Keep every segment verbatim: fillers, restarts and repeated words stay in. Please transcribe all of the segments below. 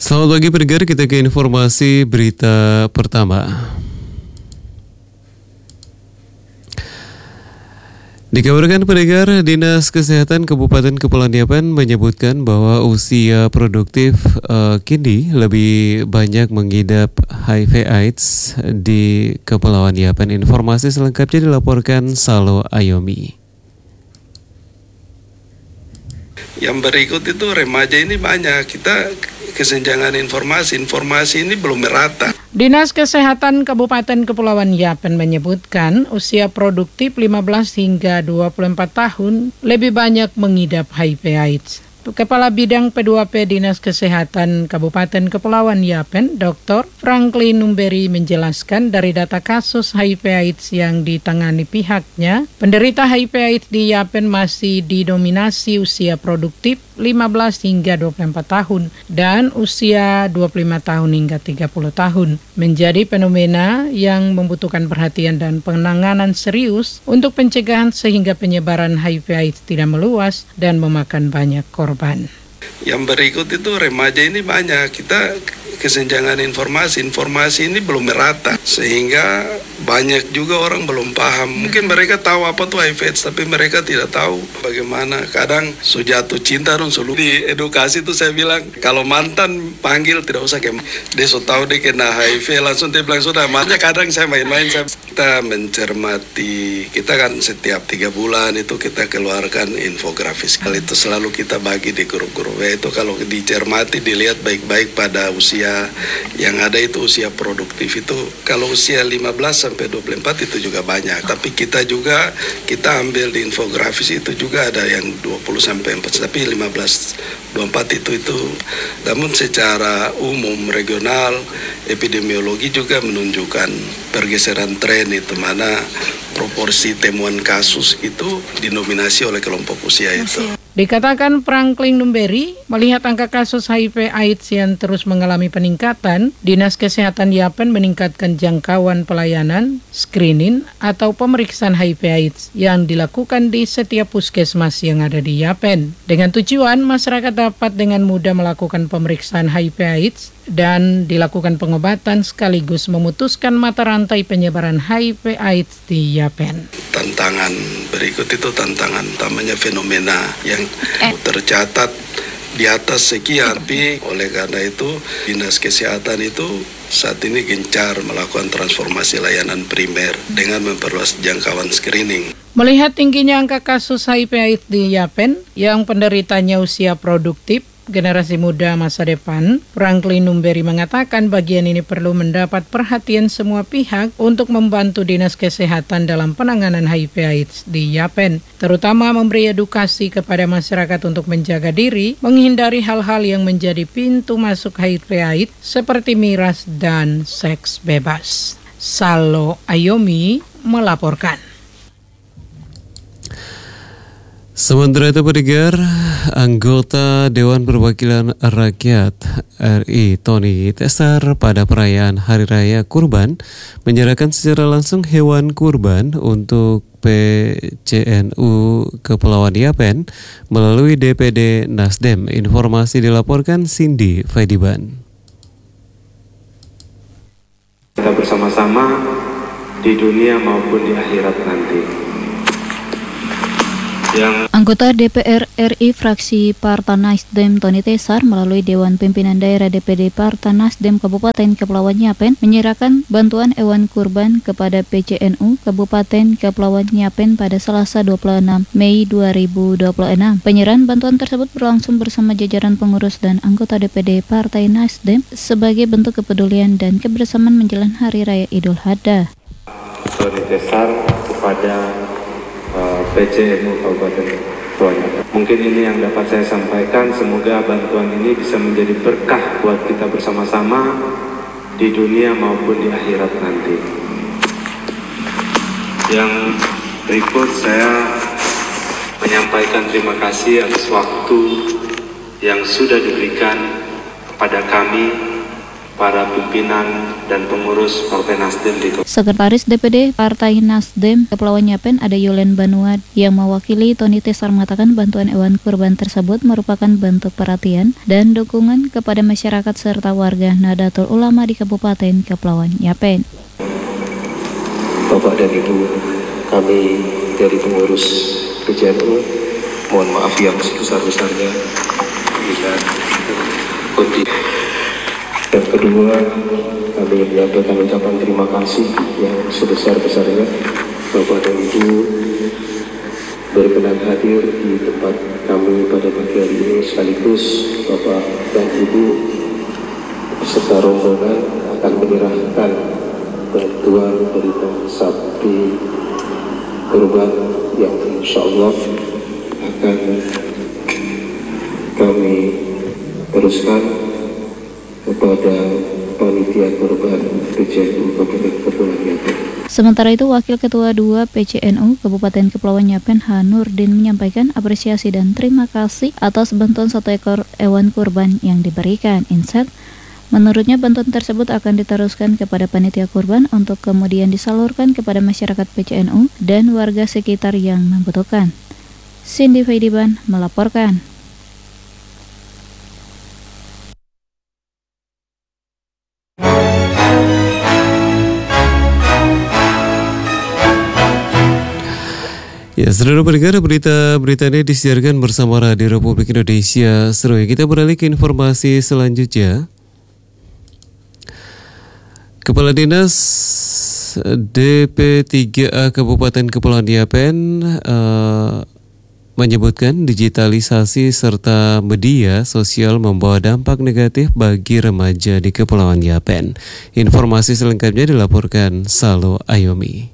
Selamat pagi pendengar, kita ke informasi berita pertama. Dikabarkan pendengar, Dinas Kesehatan Kabupaten Kepulauan Yapen menyebutkan bahwa usia produktif uh, kini lebih banyak mengidap H I V AIDS di Kepulauan Yapen. Informasi selengkapnya dilaporkan Salo Ayomi. Yang berikut itu remaja ini banyak, kita kesenjangan informasi, informasi ini belum merata. Dinas Kesehatan Kabupaten Kepulauan Yapen menyebutkan usia produktif lima belas hingga dua puluh empat tahun lebih banyak mengidap H I V AIDS. Kepala Bidang P dua P Dinas Kesehatan Kabupaten Kepulauan Yapen, Doktor Franklin Numberi menjelaskan dari data kasus H I V AIDS yang ditangani pihaknya, penderita H I V AIDS di Yapen masih didominasi usia produktif lima belas hingga dua puluh empat tahun dan usia dua puluh lima tahun hingga tiga puluh tahun. Menjadi fenomena yang membutuhkan perhatian dan penanganan serius untuk pencegahan sehingga penyebaran H I V AIDS tidak meluas dan memakan banyak korban. Yang berikut itu remaja ini banyak, kita kesenjangan informasi, informasi ini belum merata sehingga banyak juga orang belum paham. Mungkin mereka tahu apa tuh H I V AIDS tapi mereka tidak tahu bagaimana. Kadang sudah jatuh cinta dong selalu di edukasi itu saya bilang kalau mantan panggil tidak usah kayak dia so tahu dia kena H I V langsung dia bilang sudah. Makanya kadang saya main-main, saya kita mencermati, kita kan setiap tiga bulan itu kita keluarkan infografis. Hal itu selalu kita bagi di grup-grup itu, kalau dicermati dilihat baik-baik pada usia yang ada itu usia produktif itu. Kalau usia lima belas sampai dua puluh empat itu juga banyak, tapi kita juga kita ambil di infografis itu juga ada yang dua puluh sampai empat, tapi lima belas dua puluh empat itu itu. Namun secara umum regional epidemiologi juga menunjukkan pergeseran tren itu, mana proporsi temuan kasus itu dinominasi oleh kelompok usia itu. Dikatakan Franklin Numberi, melihat angka kasus H I V AIDS yang terus mengalami peningkatan, Dinas Kesehatan Yapen meningkatkan jangkauan pelayanan, screening, atau pemeriksaan H I V AIDS yang dilakukan di setiap puskesmas yang ada di Yapen. Dengan tujuan masyarakat dapat dengan mudah melakukan pemeriksaan H I V AIDS dan dilakukan pengobatan sekaligus memutuskan mata rantai penyebaran H I V AIDS di Yapen. Tantangan berikut itu tantangan utamanya fenomena yang tercatat di atas sekian, tapi oleh karena itu Dinas Kesehatan itu saat ini gencar melakukan transformasi layanan primer dengan memperluas jangkauan screening. Melihat tingginya angka kasus H I V AIDS di Yapen yang penderitanya usia produktif, generasi muda masa depan, Franklin Numberi mengatakan bagian ini perlu mendapat perhatian semua pihak untuk membantu Dinas Kesehatan dalam penanganan H I V AIDS di Yapen, terutama memberi edukasi kepada masyarakat untuk menjaga diri, menghindari hal-hal yang menjadi pintu masuk H I V AIDS seperti miras dan seks bebas. Salo Ayomi melaporkan. Sementara itu pendengar, anggota Dewan Perwakilan Rakyat R I Tony Tesar pada perayaan Hari Raya Kurban menyerahkan secara langsung hewan kurban untuk P C N U Kepulauan Yapen melalui D P D Nasdem. Informasi dilaporkan Cindy Faidiban. Kita bersama-sama di dunia maupun di akhirat nanti. Yang Anggota D P R R I fraksi Partai Nasdem Tony Tesar melalui Dewan Pimpinan Daerah D P D Partai Nasdem Kabupaten Kepulauan Yapen menyerahkan bantuan hewan kurban kepada P C N U Kabupaten Kepulauan Yapen pada Selasa dua puluh enam Mei dua ribu dua puluh enam. Penyerahan bantuan tersebut berlangsung bersama jajaran pengurus dan anggota D P D Partai Nasdem sebagai bentuk kepedulian dan kebersamaan menjelang Hari Raya Idul Adha. Tony Tesar kepada P C N U Kabupaten Kepulauan Yapen. Mungkin ini yang dapat saya sampaikan. Semoga bantuan ini bisa menjadi berkah buat kita bersama-sama di dunia maupun di akhirat nanti. Yang berikut saya menyampaikan terima kasih atas waktu yang sudah diberikan kepada kami para pimpinan dan pengurus Partai Nasdem di Sekretaris D P D Partai Nasdem Kepulauan Yapen ada Yolen Banuad yang mewakili Tony Tesar mengatakan bantuan hewan kurban tersebut merupakan bentuk perhatian dan dukungan kepada masyarakat serta warga Nahdlatul Ulama di Kabupaten Kepulauan Yapen. Bapak dan Ibu, kami dari pengurus P J N U mohon maaf yang sebesar-besarnya bila kondisi. Yang kedua, kami menyampaikan ucapan terima kasih yang sebesar-besarnya Bapak dan Ibu berkenan hadir di tempat kami pada pagi hari ini, sekaligus Bapak dan Ibu serta rombongan akan menyerahkan bantuan berupa sapi kurban yang insya Allah akan kami teruskan kepada panitia kurban P C N U Kabupaten Kepulauan Yapen. Sementara itu, Wakil Ketua dua P C N U Kabupaten Kepulauan Yapen Hanurdin menyampaikan apresiasi dan terima kasih atas bantuan satu ekor hewan kurban yang diberikan. Inset, menurutnya bantuan tersebut akan diteruskan kepada panitia kurban untuk kemudian disalurkan kepada masyarakat P C N U dan warga sekitar yang membutuhkan. Cindy Faidiban melaporkan. Ya, saudara pendengar, berita-berita ini disiarkan bersama Radio Republik Indonesia Seruy. Kita beralih ke informasi selanjutnya. Kepala Dinas D P tiga A Kabupaten Kepulauan Yapen uh, menyebutkan digitalisasi serta media sosial membawa dampak negatif bagi remaja di Kepulauan Yapen. Informasi selengkapnya dilaporkan Salo Ayomi.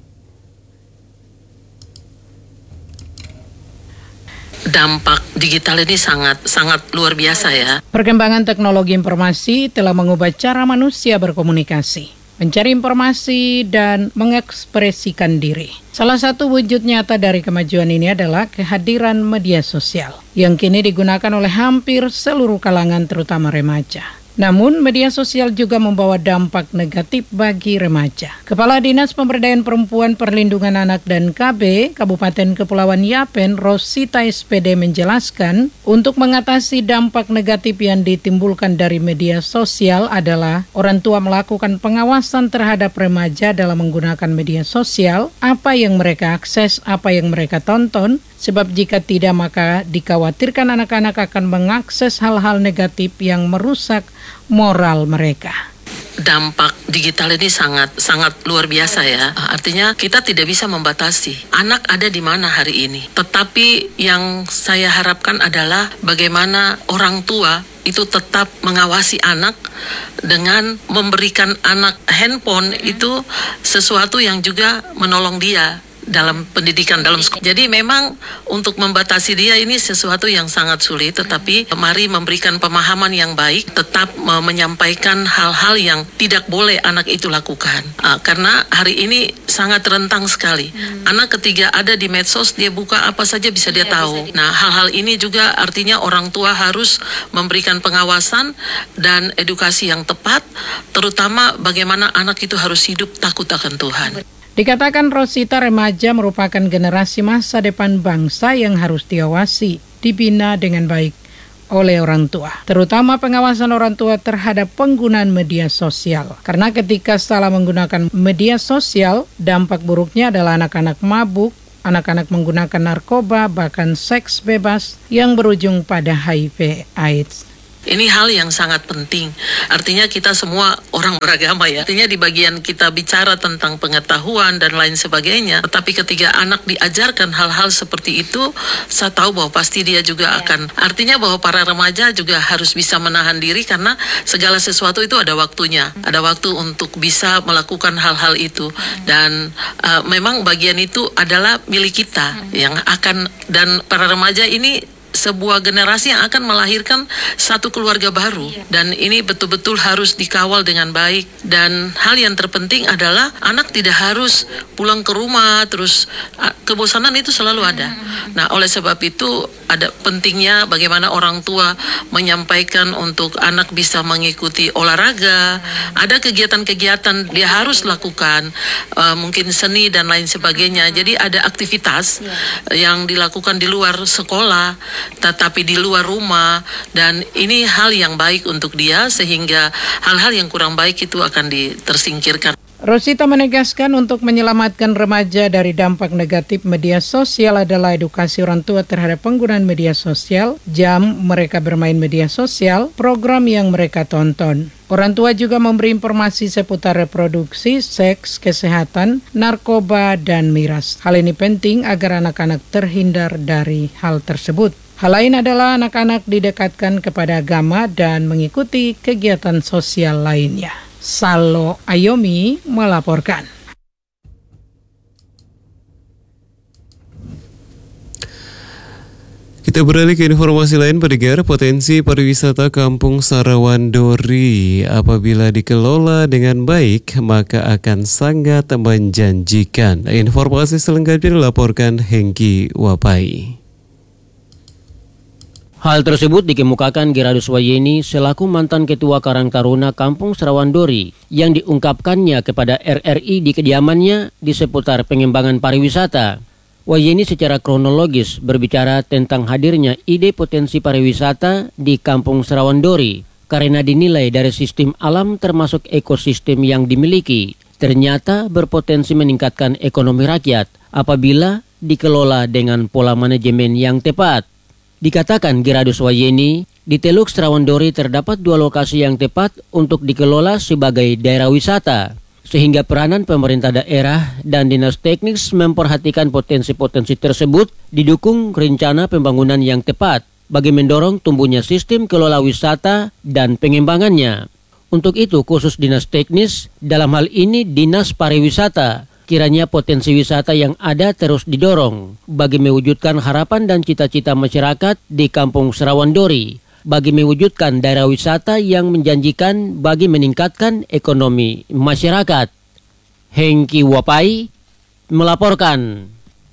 Dampak digital ini sangat sangat luar biasa ya. Perkembangan teknologi informasi telah mengubah cara manusia berkomunikasi, mencari informasi, dan mengekspresikan diri. Salah satu wujud nyata dari kemajuan ini adalah kehadiran media sosial yang kini digunakan oleh hampir seluruh kalangan, terutama remaja. Namun, media sosial juga membawa dampak negatif bagi remaja. Kepala Dinas Pemberdayaan Perempuan Perlindungan Anak dan K B Kabupaten Kepulauan Yapen, Rosita S P D menjelaskan, untuk mengatasi dampak negatif yang ditimbulkan dari media sosial adalah orang tua melakukan pengawasan terhadap remaja dalam menggunakan media sosial, apa yang mereka akses, apa yang mereka tonton, sebab jika tidak maka dikhawatirkan anak-anak akan mengakses hal-hal negatif yang merusak moral mereka. Dampak digital ini sangat sangat luar biasa ya. Artinya kita tidak bisa membatasi anak ada di mana hari ini. Tetapi yang saya harapkan adalah bagaimana orang tua itu tetap mengawasi anak dengan memberikan anak handphone itu sesuatu yang juga menolong dia dalam pendidikan, dalam sekolah. Jadi memang untuk membatasi dia ini sesuatu yang sangat sulit, tetapi mari memberikan pemahaman yang baik, tetap uh, menyampaikan hal-hal yang tidak boleh anak itu lakukan. Uh, karena hari ini sangat rentang sekali. Hmm. Anak ketika ada di medsos, dia buka apa saja bisa dia ya, tahu. Bisa di- nah, hal-hal ini juga artinya orang tua harus memberikan pengawasan dan edukasi yang tepat, terutama bagaimana anak itu harus hidup takut akan Tuhan. Dikatakan Rosita, remaja merupakan generasi masa depan bangsa yang harus diawasi, dibina dengan baik oleh orang tua. Terutama pengawasan orang tua terhadap penggunaan media sosial. Karena ketika salah menggunakan media sosial, dampak buruknya adalah anak-anak mabuk, anak-anak menggunakan narkoba, bahkan seks bebas yang berujung pada H I V AIDS. Ini hal yang sangat penting. Artinya kita semua orang beragama ya. Artinya di bagian kita bicara tentang pengetahuan dan lain sebagainya. Tetapi ketika anak diajarkan hal-hal seperti itu, saya tahu bahwa pasti dia juga akan. Artinya bahwa para remaja juga harus bisa menahan diri karena segala sesuatu itu ada waktunya. Ada waktu untuk bisa melakukan hal-hal itu. Dan uh, memang bagian itu adalah milik kita yang akan, dan para remaja ini sebuah generasi yang akan melahirkan satu keluarga baru. Dan ini betul-betul harus dikawal dengan baik. Dan hal yang terpenting adalah anak tidak harus pulang ke rumah, terus kebosanan itu selalu ada. Nah, oleh sebab itu ada pentingnya bagaimana orang tua menyampaikan untuk anak bisa mengikuti olahraga, ada kegiatan-kegiatan dia harus lakukan, uh, mungkin seni dan lain sebagainya. Jadi ada aktivitas yang dilakukan di luar sekolah, tetapi di luar rumah, dan ini hal yang baik untuk dia sehingga hal-hal yang kurang baik itu akan ditersingkirkan. Rosita menegaskan untuk menyelamatkan remaja dari dampak negatif media sosial adalah edukasi orang tua terhadap penggunaan media sosial, jam mereka bermain media sosial, program yang mereka tonton. Orang tua juga memberi informasi seputar reproduksi, seks, kesehatan, narkoba, dan miras. Hal ini penting agar anak-anak terhindar dari hal tersebut. Hal lain adalah anak-anak didekatkan kepada agama dan mengikuti kegiatan sosial lainnya. Salo Ayomi melaporkan. Kita beralih ke informasi lain, pendengar. Potensi pariwisata Kampung Sarawandori apabila dikelola dengan baik maka akan sangat menjanjikan. Informasi selengkapnya dilaporkan Hengki Wapai. Hal tersebut dikemukakan Geradus Wayeni selaku mantan Ketua Karang Taruna Kampung Sarawandori yang diungkapkannya kepada R R I di kediamannya di seputar pengembangan pariwisata. Wayeni secara kronologis berbicara tentang hadirnya ide potensi pariwisata di Kampung Sarawandori karena dinilai dari sistem alam termasuk ekosistem yang dimiliki ternyata berpotensi meningkatkan ekonomi rakyat apabila dikelola dengan pola manajemen yang tepat. Dikatakan Geradus Wayeni, di Teluk Sarawandori terdapat dua lokasi yang tepat untuk dikelola sebagai daerah wisata, sehingga peranan pemerintah daerah dan dinas teknis memperhatikan potensi-potensi tersebut didukung rencana pembangunan yang tepat bagi mendorong tumbuhnya sistem kelola wisata dan pengembangannya. Untuk itu khusus dinas teknis, dalam hal ini dinas pariwisata, kiranya potensi wisata yang ada terus didorong bagi mewujudkan harapan dan cita-cita masyarakat di Kampung Sarawandori, bagi mewujudkan daerah wisata yang menjanjikan bagi meningkatkan ekonomi masyarakat. Hengki Wapai melaporkan.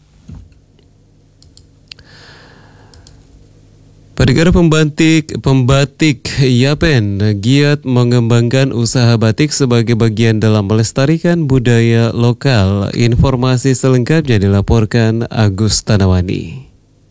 Pendengar, pembatik pembatik Yapen giat mengembangkan usaha batik sebagai bagian dalam melestarikan budaya lokal. Informasi selengkapnya dilaporkan Agus Tanawani.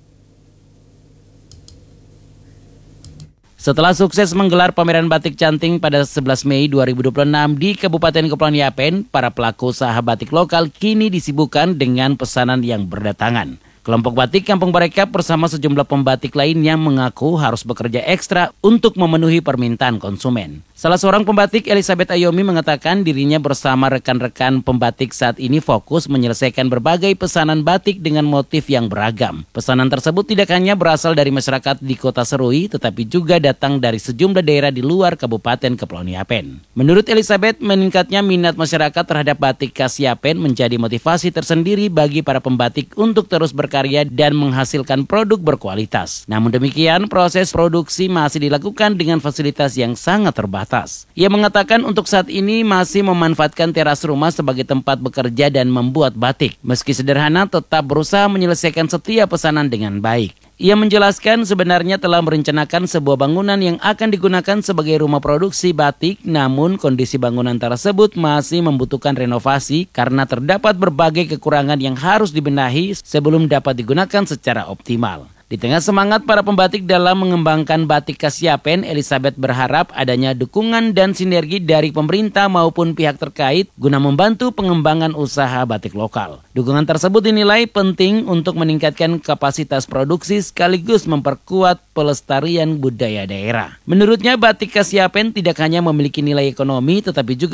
Setelah sukses menggelar pameran batik canting pada sebelas Mei dua ribu dua puluh enam di Kabupaten Kepulauan Yapen, para pelaku usaha batik lokal kini disibukkan dengan pesanan yang berdatangan. Kelompok batik Kampung Barekap bersama sejumlah pembatik lainnya mengaku harus bekerja ekstra untuk memenuhi permintaan konsumen. Salah seorang pembatik, Elizabeth Ayomi, mengatakan dirinya bersama rekan-rekan pembatik saat ini fokus menyelesaikan berbagai pesanan batik dengan motif yang beragam. Pesanan tersebut tidak hanya berasal dari masyarakat di Kota Serui, tetapi juga datang dari sejumlah daerah di luar Kabupaten Kepulauan Yapen. Menurut Elizabeth, meningkatnya minat masyarakat terhadap batik khas Yapen menjadi motivasi tersendiri bagi para pembatik untuk terus berkarya dan menghasilkan produk berkualitas. Namun demikian, proses produksi masih dilakukan dengan fasilitas yang sangat terbatas. Ia mengatakan untuk saat ini masih memanfaatkan teras rumah sebagai tempat bekerja dan membuat batik. Meski sederhana, tetap berusaha menyelesaikan setiap pesanan dengan baik. Ia menjelaskan sebenarnya telah merencanakan sebuah bangunan yang akan digunakan sebagai rumah produksi batik, namun kondisi bangunan tersebut masih membutuhkan renovasi karena terdapat berbagai kekurangan yang harus dibenahi sebelum dapat digunakan secara optimal. Di tengah semangat para pembatik dalam mengembangkan batik khas Yapen, Elizabeth berharap adanya dukungan dan sinergi dari pemerintah maupun pihak terkait guna membantu pengembangan usaha batik lokal. Dukungan tersebut dinilai penting untuk meningkatkan kapasitas produksi sekaligus memperkuat pelestarian budaya daerah. Menurutnya, batik khas Yapen tidak hanya memiliki nilai ekonomi tetapi juga